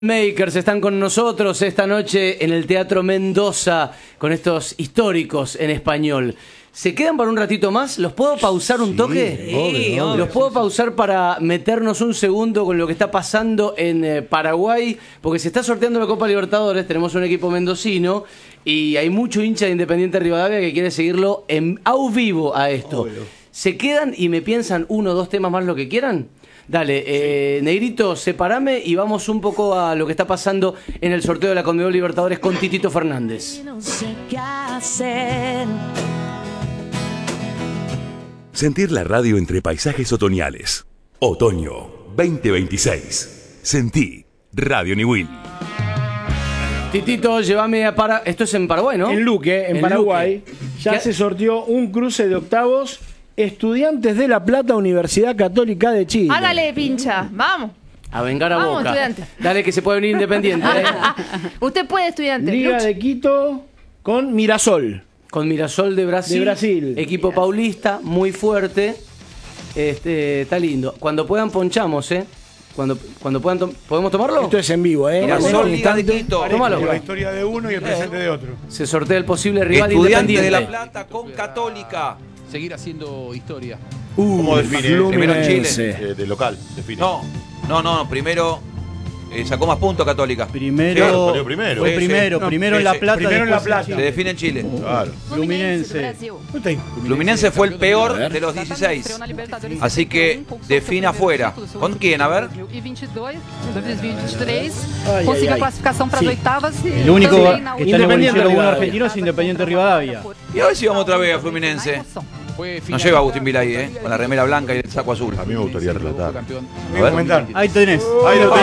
Makers están con nosotros esta noche en el Teatro Mendoza con estos históricos en español. ¿Se quedan para un ratito más? ¿Los puedo pausar un toque? Sí, obvio. ¿Los puedo pausar para meternos un segundo con lo que está pasando en Paraguay? Porque se está sorteando la Copa Libertadores, tenemos un equipo mendocino y hay mucho hincha de Independiente Rivadavia que quiere seguirlo au vivo a esto. Obvio. ¿Se quedan y me piensan uno o dos temas más lo que quieran? Dale, Negrito, separame y vamos un poco a lo que está pasando en el sorteo de la Conmebol Libertadores con Titito Fernández. No sé qué hacer. Sentir la radio entre paisajes otoñales. Otoño 2026. Sentí Radio Niwil. Titito, llévame a Esto es en Paraguay, ¿no? En Luque, en Paraguay, Luque. ya se sorteó un cruce de octavos. Estudiantes de La Plata, Universidad Católica de Chile. Hágale, pincha, vamos. A vengar a Vamos, Boca. estudiante. Dale que se puede venir Independiente. Usted puede, estudiante. Liga Lucha. de Quito con Mirasol. Con Mirasol de Brasil. Equipo Mirasol. paulista, muy fuerte. Está lindo. Cuando puedan ponchamos, Cuando puedan ¿podemos tomarlo? Esto es en vivo, Mirasol, Liga de Quito. Tómalo. La historia de uno y el presente de otro. Se sortea el posible rival Estudiante Independiente. de La Plata con Católica. Seguir haciendo historia. ¿Cómo define? Primero en Chile. De local, define. No, primero sacó más puntos Católica. Claro, salió primero. Fue primero en La Plata. Primero en La después Plata. Se define en Chile. Claro. Fluminense. Fluminense fue el peor de los 16. Así que define afuera. ¿Con quién? A ver. 2023, Ay, consiga ay. clasificación para las oitavas. El único que está en el Independiente bolsillo de un Rivadavia. argentino es Independiente Rivadavia. Y a ver si vamos otra vez a Fluminense. No lleva Agustín Vilay, con la remera blanca y el saco azul. A mí me gustaría relatar. A ver. Comentar. Ahí tenés. Ahí lo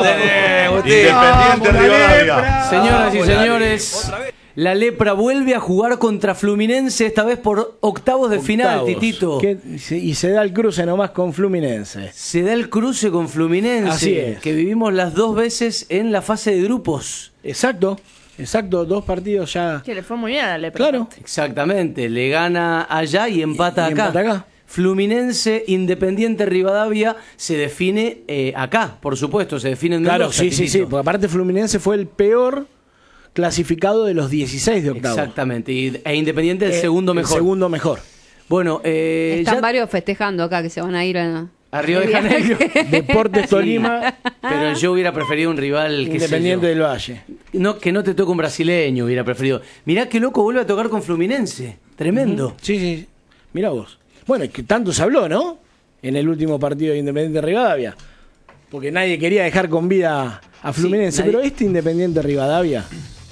tenés. Independiente Rivadavia. Señoras y Vamos, señores, otra vez. la Lepra vuelve a jugar contra Fluminense, esta vez por octavos de final, Octavos. Titito. Y se da el cruce nomás con Fluminense. Se da el cruce con Fluminense, Así es. que vivimos las dos veces en la fase de grupos. Exacto, dos partidos ya. Que le fue muy bien a la Lepra. Claro. Exactamente, le gana allá y empata Y acá. empata acá. Fluminense, Independiente Rivadavia se define acá, por supuesto, se define en Claro, Mendoza, sí, Titito. porque aparte Fluminense fue el peor clasificado de los 16 de octavos. Exactamente, e Independiente el segundo mejor. El segundo mejor. Bueno, Están ya varios festejando acá que se van a ir a Río de Janeiro. Deportes Tolima, Pero yo hubiera preferido un rival que Independiente del Valle. que no te toque un brasileño, hubiera preferido. Mirá qué loco vuelve a tocar con Fluminense. Tremendo. Sí. Mirá vos. Bueno, es que tanto se habló, ¿no? En el último partido de Independiente Rivadavia. Porque nadie quería dejar con vida a Fluminense. Sí, nadie- Pero este Independiente Rivadavia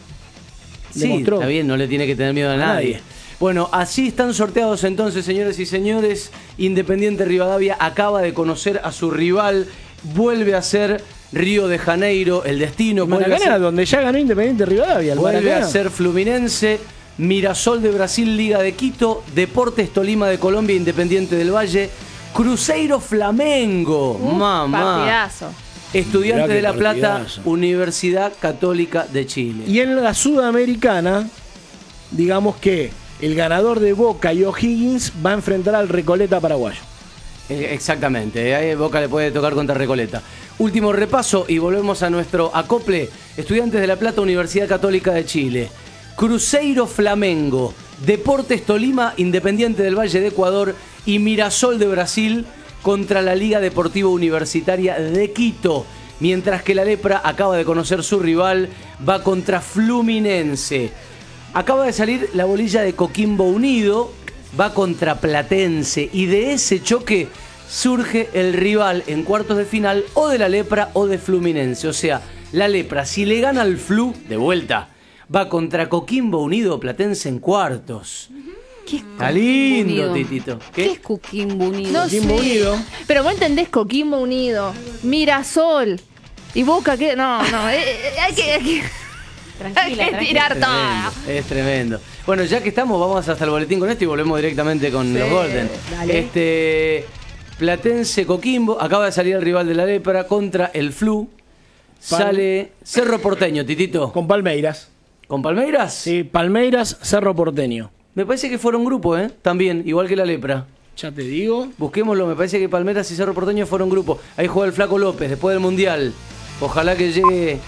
Sí, demostró. está bien, no le tiene que tener miedo a nadie. Bueno, así están sorteados entonces, señores y señores. Independiente Rivadavia acaba de conocer a su rival. Vuelve a ser Río de Janeiro, el destino. Vuelve a Maracaná, ser- donde ya ganó Independiente Rivadavia. El Vuelve Maracaná. a ser Fluminense, Mirasol de Brasil, Liga de Quito, Deportes Tolima de Colombia, Independiente del Valle, Cruzeiro Flamengo, mamá, Partidazo. Estudiante Mirá de qué La Plata, partidazo. Universidad Católica de Chile. Y en la Sudamericana, digamos que el ganador de Boca y O'Higgins va a enfrentar al Recoleta paraguayo. Exactamente, ahí Boca le puede tocar contra Recoleta. Último repaso y volvemos a nuestro acople. Estudiantes de La Plata, Universidad Católica de Chile. Cruzeiro Flamengo, Deportes Tolima, Independiente del Valle de Ecuador y Mirasol de Brasil contra la Liga Deportiva Universitaria de Quito. Mientras que la Lepra acaba de conocer su rival, va contra Fluminense. Acaba de salir la bolilla de Coquimbo Unido, va contra Platense y de ese choque surge el rival en cuartos de final o de la Lepra o de Fluminense. O sea, la Lepra, si le gana al Flu, de vuelta, va contra Coquimbo Unido o Platense en cuartos. ¿Qué es Está lindo, Unido? Titito. ¿Qué es Coquimbo Unido? No Coquimbo sé. Unido. Pero vos entendés Coquimbo Unido, Mirasol y Boca que. No, hay que tirar todo. Es tremendo. Bueno, ya que estamos, vamos hasta el boletín con esto y volvemos directamente con los Golden. Dale. Platense Coquimbo, acaba de salir el rival de la Lepra contra el Flu. Sale Cerro Porteño, Titito. Con Palmeiras. ¿Con Palmeiras? Sí, Palmeiras, Cerro Porteño. Me parece que fueron grupo, también, igual que la Lepra. Ya te digo. Busquémoslo, me parece que Palmeiras y Cerro Porteño fueron grupo. Ahí juega el Flaco López, después del Mundial. Ojalá que llegue